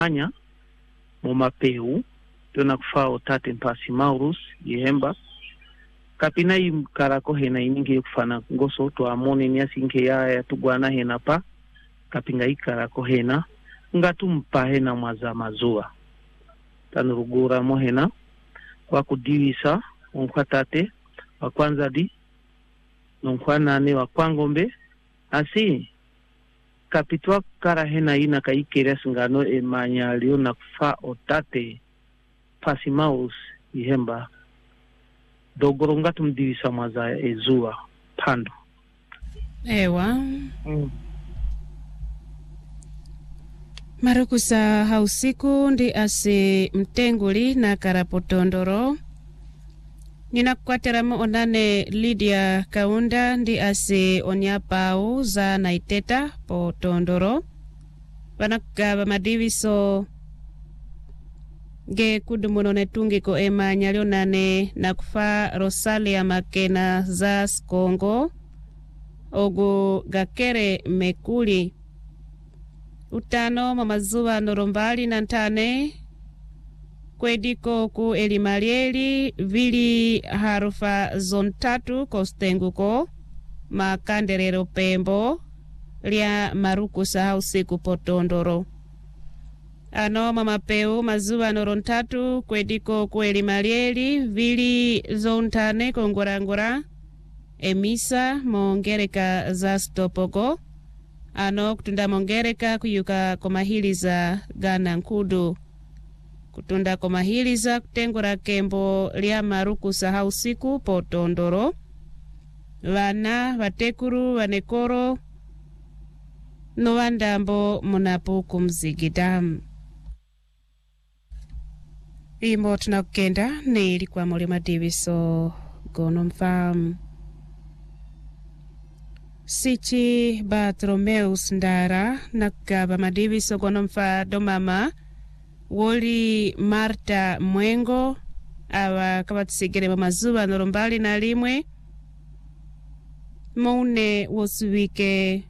anya mu mapeu tuna kufao tate mpasi Maurus yihemba kapina karako hena ininge kufana ngoso to amone nyasinke ya tugwana hena pa kapinga ikarako hena ngatumpa hena mwaza mazua tanurugura mo hena kwa kudivisa onkwa tate wa kwanza di nonkwa nane wa kwangombe asi kapitwa kara hena ina kaikere singano emanya lio na kufa otate Pasimaus ihemba dogoronga tumdivisa mwaza ezua pando ewa Marukusa hausiku ndi ase mtenguli na karapotondoro ninakukwatera onane Lydia Kaunda ndi ase onyapau za naiteta potondoro vanakaba madiviso ge kudumunone tungiko ema nyalionane na kufa Rosalia Makena za Skongo ogu gakere mekuli utano mamazuva norombali na ntane kwediko ku Elimalieli vili harufa zontatu kostenguko makanderero pembo lia Marukusa hausiku potondoro ano mamapeu mazuva norontatu kwediko ku Elimalieli vili zontane kongorangora emisa mongereka za Stopogo ano kutunda mongereka kuyuka komahiliza gana nkudu kutunda komahiliza kutengura kembo lia Marukusa hausiku potondoro vana vatekuru vanekoro no vandambo munapo kumzigitamu imo tunakukenda ni ilikuwa mulima diviso gono mfamu Sichi Bartholomeus Ndara nakaba madiviso gono mfa domama woli Marta Mwengo awa kabatusigere mazuva norombali na limwe moune wosuwike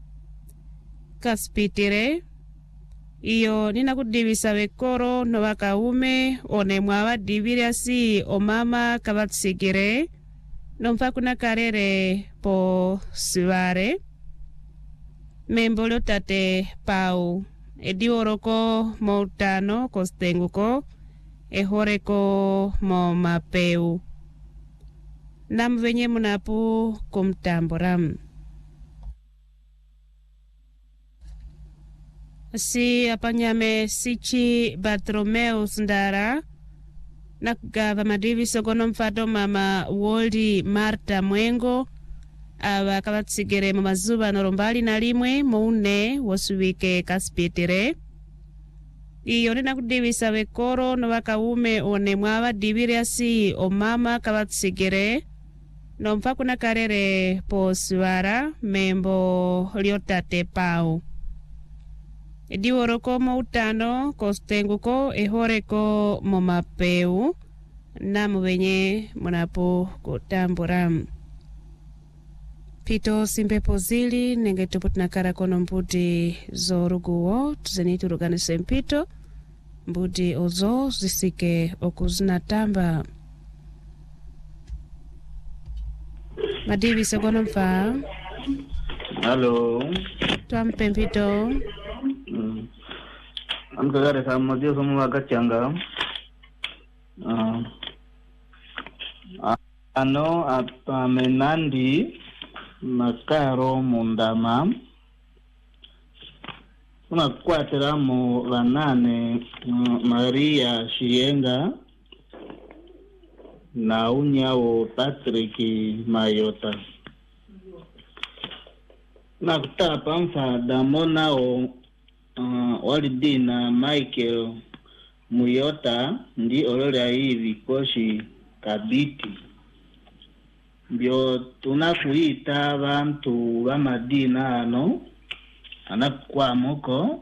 kaspitire iyo nina kudivisa wekoro no wakaume one mwawa diviria si omama kabatusigere nomfa kuna karere po suare membolo tate pau edioroko moutano kostenguko ehoreko mo mapeu nam venye munapu kumtamboram si apanyame Sichi Bartholomeus Ndara nakugava madiviso gono mfado mama woli Marta Mwengo awa kabatsigere mu mazuva norombali na limwe moune wosuwike kaspitire iyo nina kudivisa wekoro no wakaume one mwawa diviria si omama kabatsigere no mfa kuna karere po suara membo liotate pau ediworoko moutano kostenguko ehoreko momapeu na mubenye munapo kutamburam pito simpepo zili nenge tupo tunakara kono mbuti zoruguwo tuzeni turuganise mpito mbuti ozo zisike okuzinatamba madivi sekono mfa halo tuampe mpito amkagare samodio somo wakachanga ano apamenandi makaro mundama unakwatiramu vanane Maria Shienga na unyawo Patrick Mayota nakutapa mfada monao walidina Michael Muyota ndi ololea hivi koshi kabiti mbyo tunakuita bantu bamadina ano anakwamoko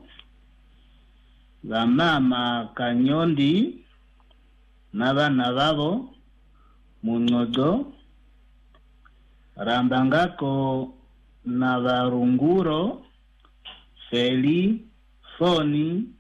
bamama Kanyondi n'abana babo Munyodo Rambangako na Barunguro Feli Foni